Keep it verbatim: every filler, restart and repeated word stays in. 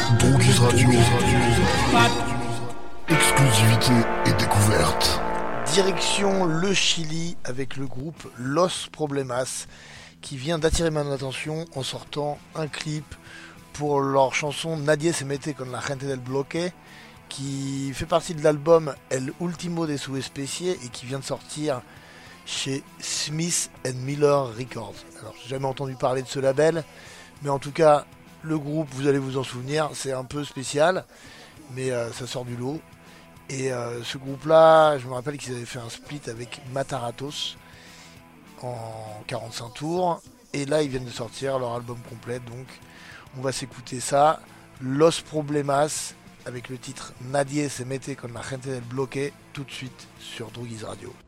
Droguise Radio. Exclusivité et découverte. Direction le Chili avec le groupe Los Problemas qui vient d'attirer mon attention en sortant un clip pour leur chanson Nadie se mete con la gente del bloque, qui fait partie de l'album El Último de su especie et qui vient de sortir chez Smith and Miller Records. Alors, j'ai jamais entendu parler de ce label, mais en tout cas, le groupe, vous allez vous en souvenir, c'est un peu spécial, mais euh, ça sort du lot. Et euh, ce groupe-là, je me rappelle qu'ils avaient fait un split avec Mataratos en quarante-cinq tours, et là, ils viennent de sortir leur album complet, donc on va s'écouter ça. Los Problemas, avec le titre Nadie se mete con la gente del bloque, tout de suite sur Droguise Radio.